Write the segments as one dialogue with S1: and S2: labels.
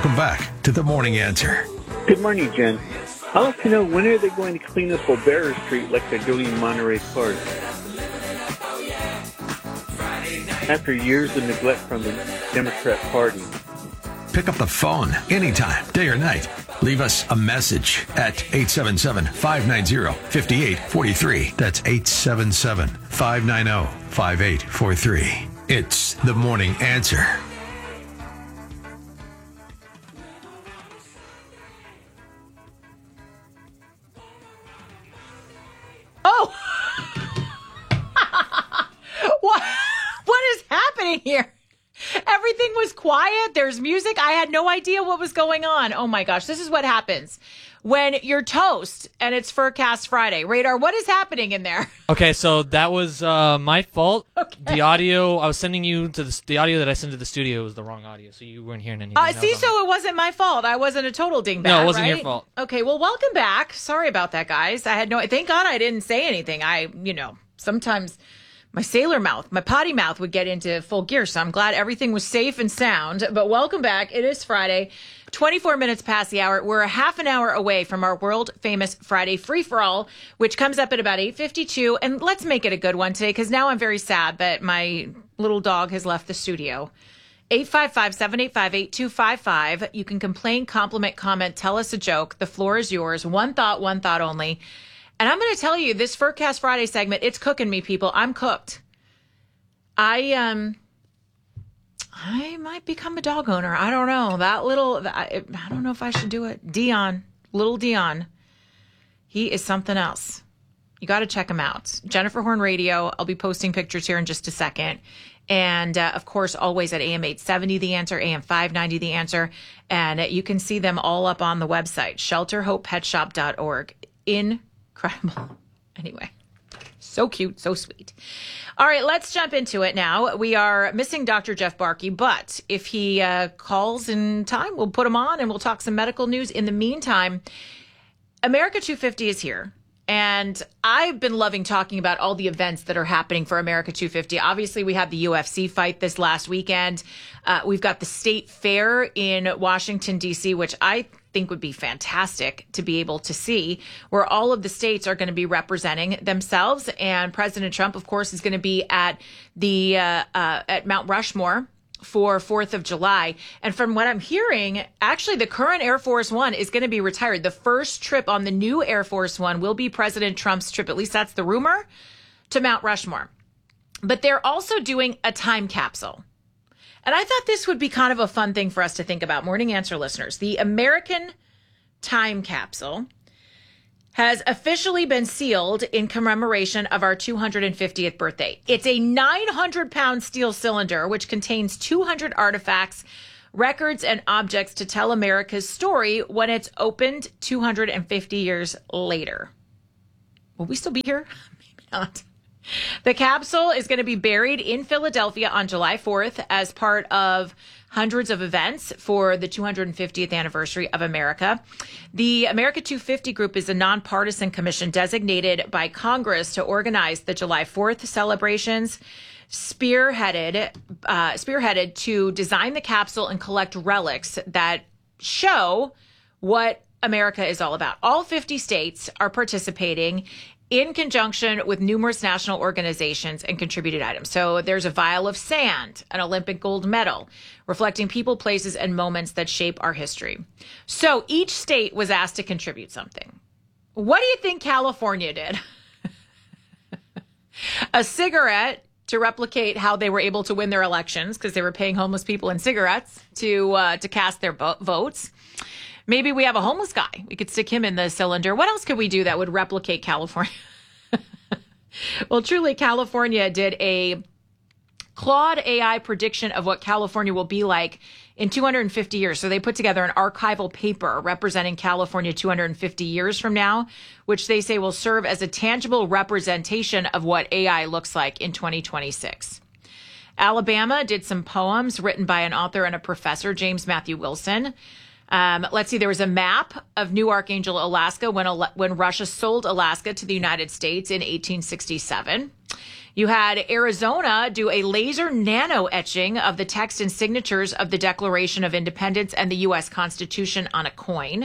S1: Welcome back to The Morning Answer.
S2: Good morning, Jen. I'd like to know, when are they going to clean up O'Barra Street like they're doing in Monterey Park? After years of neglect from the Democrat Party.
S1: Pick up the phone anytime, day or night. Leave us a message at 877-590-5843. That's 877-590-5843. It's The Morning Answer.
S3: Oh! What is happening here? Everything was quiet. There's music. I had no idea what was going on. Oh my gosh. This is what happens when you're toast and it's Forecast Friday. Radar, what is happening in there?
S4: Okay, so that was my fault.
S3: Okay.
S4: The audio I was sending you to the audio that I sent to the studio was the wrong audio, so you weren't hearing anything.
S3: So it wasn't my fault. I wasn't a total dingbat.
S4: No, it wasn't
S3: right?
S4: your fault.
S3: Okay, well, welcome back. Sorry about that, guys. Thank God I didn't say anything. Sometimes my sailor mouth, my potty mouth would get into full gear. So I'm glad everything was safe and sound. But welcome back. It is Friday, 24 minutes past the hour. We're a half an hour away from our world famous Friday free-for-all, which comes up at about 8:52. And let's make it a good one today, because now I'm very sad that my little dog has left the studio. 855-785-8255. You can complain, compliment, comment, tell us a joke. The floor is yours. One thought only. And I'm going to tell you, this Forecast Friday segment, it's cooking me, people. I'm cooked. I might become a dog owner. I don't know. I don't know if I should do it. Little Dion. He is something else. You got to check him out. Jennifer Horn Radio. I'll be posting pictures here in just a second. And, of course, always at AM 870 The Answer, AM 590 The Answer. And you can see them all up on the website, shelterhopepetshop.org. Incredible. Anyway, so cute, so sweet. All right, let's jump into it now. We are missing Dr. Jeff Barkey, but if he calls in time, we'll put him on and we'll talk some medical news. In the meantime, America 250 is here. And I've been loving talking about all the events that are happening for America 250. Obviously, we had the UFC fight this last weekend. We've got the State Fair in Washington, D.C., which I think would be fantastic to be able to see, where all of the states are going to be representing themselves. And President Trump, of course, is going to be at the at Mount Rushmore for 4th of July. And from what I'm hearing, actually, the current Air Force One is going to be retired. The first trip on the new Air Force One will be President Trump's trip, at least that's the rumor, to Mount Rushmore. But they're also doing a time capsule. And I thought this would be kind of a fun thing for us to think about, Morning Answer listeners. The American time capsule has officially been sealed in commemoration of our 250th birthday. It's a 900-pound steel cylinder, which contains 200 artifacts, records, and objects to tell America's story when it's opened 250 years later. Will we still be here? Maybe not. The capsule is going to be buried in Philadelphia on July 4th as part of hundreds of events for the 250th anniversary of America. The America 250 Group is a nonpartisan commission designated by Congress to organize the July 4th celebrations, spearheaded to design the capsule and collect relics that show what America is all about. All 50 states are participating in conjunction with numerous national organizations and contributed items. So there's a vial of sand, an Olympic gold medal, reflecting people, places, and moments that shape our history. So each state was asked to contribute something. What do you think California did? A cigarette to replicate how they were able to win their elections, because they were paying homeless people in cigarettes to cast their votes. Maybe we have a homeless guy. We could stick him in the cylinder. What else could we do that would replicate California? Well, truly, California did a Claude AI prediction of what California will be like in 250 years. So they put together an archival paper representing California 250 years from now, which they say will serve as a tangible representation of what AI looks like in 2026. Alabama did some poems written by an author and a professor, James Matthew Wilson. Let's see, there was a map of New Archangel, Alaska, when Russia sold Alaska to the United States in 1867. You had Arizona do a laser nano etching of the text and signatures of the Declaration of Independence and the U.S. Constitution on a coin.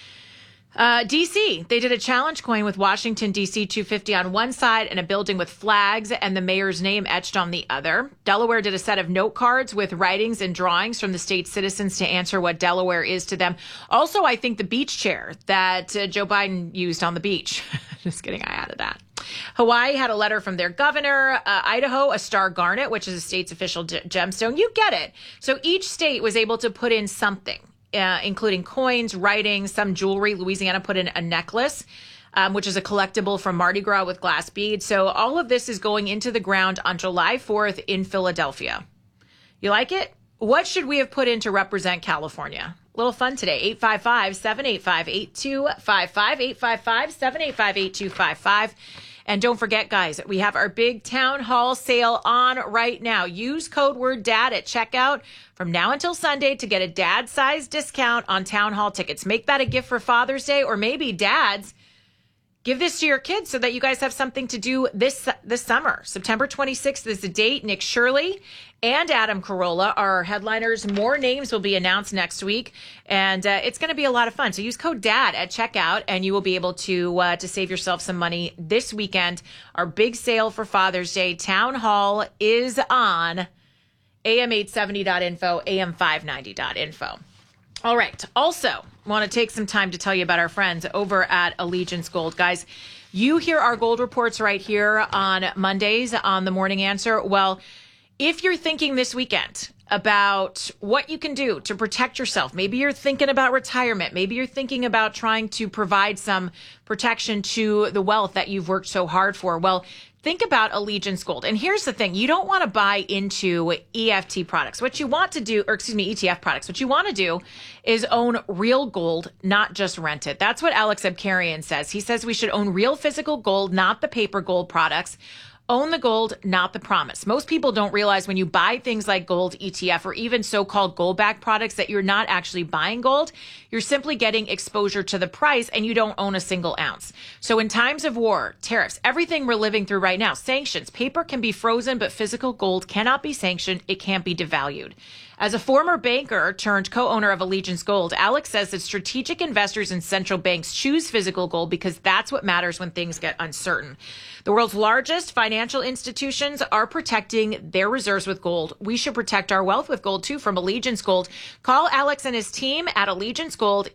S3: D.C., they did a challenge coin with Washington, D.C. 250 on one side and a building with flags and the mayor's name etched on the other. Delaware did a set of note cards with writings and drawings from the state's citizens to answer what Delaware is to them. Also, I think the beach chair that Joe Biden used on the beach. Just kidding, I added that. Hawaii had a letter from their governor. Idaho, a star garnet, which is a state's official gemstone. You get it. So each state was able to put in something. Including coins, writings, some jewelry. Louisiana put in a necklace, which is a collectible from Mardi Gras with glass beads. So all of this is going into the ground on July 4th in Philadelphia. You like it? What should we have put in to represent California? A little fun today. 855-785-8255. 855-785-8255. And don't forget, guys, we have our big town hall sale on right now. Use code word DAD at checkout from now until Sunday to get a dad size discount on town hall tickets. Make that a gift for Father's Day, or maybe dads, give this to your kids so that you guys have something to do this summer. September 26th is the date. Nick Shirley and Adam Carolla are headliners. More names will be announced next week, and it's going to be a lot of fun. So use code DAD at checkout, and you will be able to save yourself some money this weekend. Our big sale for Father's Day. Town Hall is on am870.info, am590.info. All right. Also, want to take some time to tell you about our friends over at Allegiance Gold. Guys, you hear our gold reports right here on Mondays on The Morning Answer. Well, if you're thinking this weekend about what you can do to protect yourself, maybe you're thinking about retirement, maybe you're thinking about trying to provide some protection to the wealth that you've worked so hard for, well, think about Allegiance Gold. And here's the thing. You don't want to buy into EFT products. What you want to do, ETF products. What you want to do is own real gold, not just rent it. That's what Alex Abkarian says. He says we should own real physical gold, not the paper gold products. Own the gold, not the promise. Most people don't realize when you buy things like gold ETF or even so-called gold-backed products that you're not actually buying gold. You're simply getting exposure to the price and you don't own a single ounce. So in times of war, tariffs, everything we're living through right now, sanctions, paper can be frozen, but physical gold cannot be sanctioned. It can't be devalued. As a former banker turned co-owner of Allegiance Gold, Alex says that strategic investors and central banks choose physical gold because that's what matters when things get uncertain. The world's largest financial institutions are protecting their reserves with gold. We should protect our wealth with gold, too, from Allegiance Gold. Call Alex and his team at Allegiance Gold,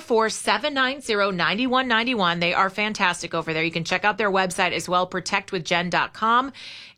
S3: 844-790-9191. They are fantastic over there. You can check out their website as well, protectwithjen.com.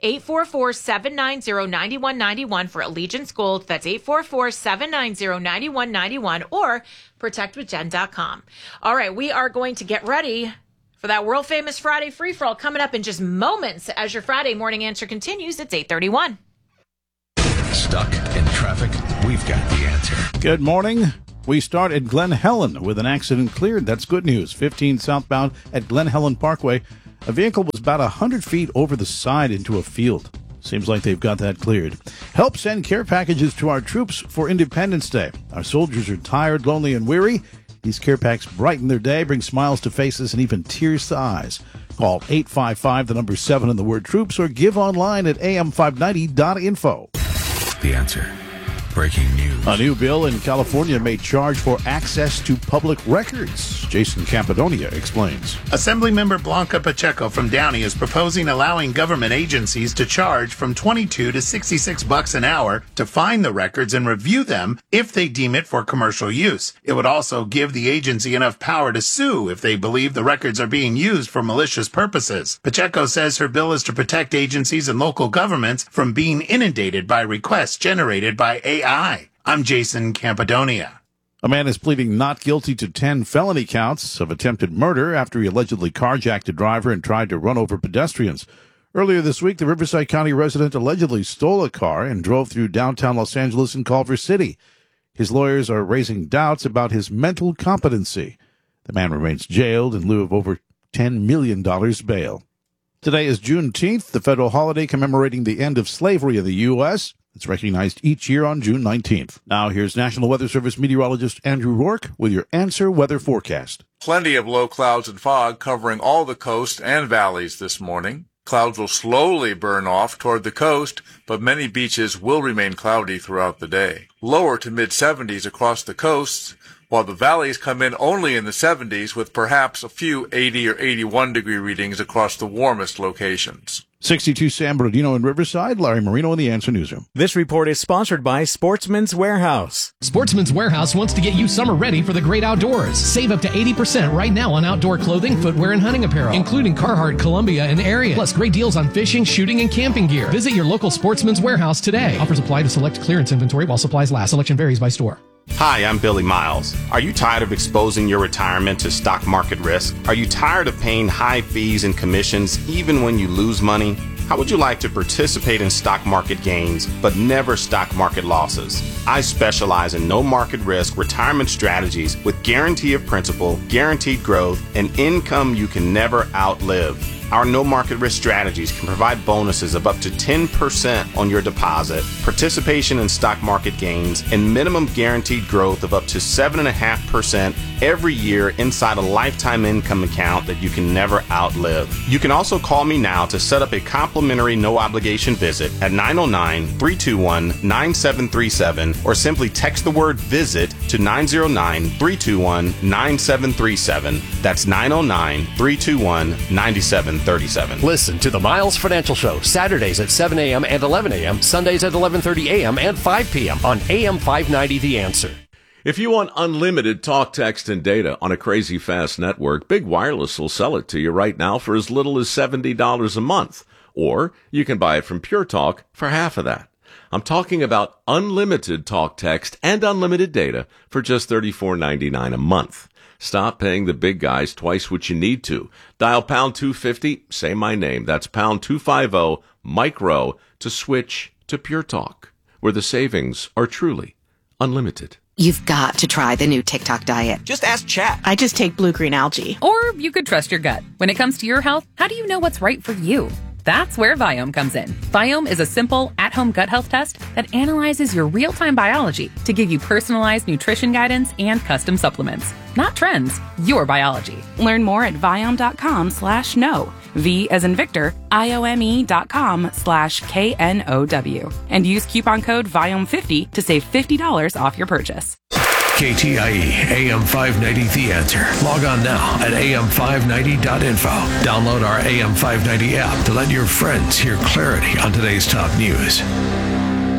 S3: 844-790-9191 for Allegiance Gold. That's 844-790-9191 or protectwithjen.com. All right, we are going to get ready for that world famous Friday free-for-all coming up in just moments as your Friday morning answer continues. It's 8:31.
S1: Stuck in traffic? We've got the answer.
S5: Good morning. We start at Glen Helen with an accident cleared. That's good news. 15 southbound at Glen Helen Parkway. A vehicle was about 100 feet over the side into a field. Seems like they've got that cleared. Help send care packages to our troops for Independence Day. Our soldiers are tired, lonely, and weary. These care packs brighten their day, bring smiles to faces, and even tears to eyes. Call 855, the number 7 and the word troops, or give online at am590.info.
S1: The answer. Breaking news.
S5: A new bill in California may charge for access to public records. Jason Campidonia explains.
S6: Assemblymember Blanca Pacheco from Downey is proposing allowing government agencies to charge from $22 to $66 an hour to find the records and review them if they deem it for commercial use. It would also give the agency enough power to sue if they believe the records are being used for malicious purposes. Pacheco says her bill is to protect agencies and local governments from being inundated by requests generated by AI. I'm Jason Campidonia.
S5: A man is pleading not guilty to 10 felony counts of attempted murder after he allegedly carjacked a driver and tried to run over pedestrians. Earlier this week, the Riverside County resident allegedly stole a car and drove through downtown Los Angeles and Culver City. His lawyers are raising doubts about his mental competency. The man remains jailed in lieu of over $10 million bail. Today is Juneteenth, the federal holiday commemorating the end of slavery in the U.S. It's recognized each year on June 19th. Now here's National Weather Service meteorologist Andrew Rourke with your Answer Weather Forecast.
S7: Plenty of low clouds and fog covering all the coast and valleys this morning. Clouds will slowly burn off toward the coast, but many beaches will remain cloudy throughout the day. Lower to mid-70s across the coasts, while the valleys come in only in the 70s with perhaps a few 80 or 81 degree readings across the warmest locations.
S5: 62 San Bernardino in Riverside. Larry Marino in the Answer Newsroom.
S8: This report is sponsored by Sportsman's Warehouse.
S9: Sportsman's Warehouse wants to get you summer ready for the great outdoors. Save up to 80% right now on outdoor clothing, footwear, and hunting apparel, including Carhartt, Columbia, and Ariat. Plus great deals on fishing, shooting, and camping gear. Visit your local Sportsman's Warehouse today. Offers apply to select clearance inventory while supplies last. Selection varies by store.
S10: Hi, I'm Billy Miles. Are you tired of exposing your retirement to stock market risk? Are you tired of paying high fees and commissions even when you lose money? How would you like to participate in stock market gains, but never stock market losses? I specialize in no market risk retirement strategies with guarantee of principal, guaranteed growth, and income you can never outlive. Our no market risk strategies can provide bonuses of up to 10% on your deposit, participation in stock market gains, and minimum guaranteed growth of up to 7.5% every year inside a lifetime income account that you can never outlive. You can also call me now to set up a complimentary no obligation visit at 909-321-9737 or simply text the word visit to 909-321-9737. That's 909-321-9737.
S11: Listen to the Miles Financial Show Saturdays at 7 a.m. and 11 a.m., Sundays at 11:30 a.m. and 5 p.m. on AM 590 The Answer.
S12: If you want unlimited talk, text, and data on a crazy fast network, Big Wireless will sell it to you right now for as little as $70 a month. Or you can buy it from Pure Talk for half of that. I'm talking about unlimited talk, text, and unlimited data for just $34.99 a month. Stop paying the big guys twice what you need to. Dial pound 250, say my name. That's pound 250, Mike Rowe, to switch to Pure Talk, where the savings are truly unlimited.
S13: You've got to try the new TikTok diet.
S14: Just ask Chat.
S15: I just take blue-green algae.
S16: Or you could trust your gut. When it comes to your health, how do you know what's right for you? That's where Viome comes in. Viome is a simple, at-home gut health test that analyzes your real-time biology to give you personalized nutrition guidance and custom supplements. Not trends, your biology.
S17: Learn more at Viome.com/know. V as in Victor, IOME.com/KNOW. And use coupon code VIOME50 to save $50 off your purchase.
S1: KTIE AM 590 The Answer. Log on now at am590.info. Download our AM 590 app to let your friends hear clarity on today's top news.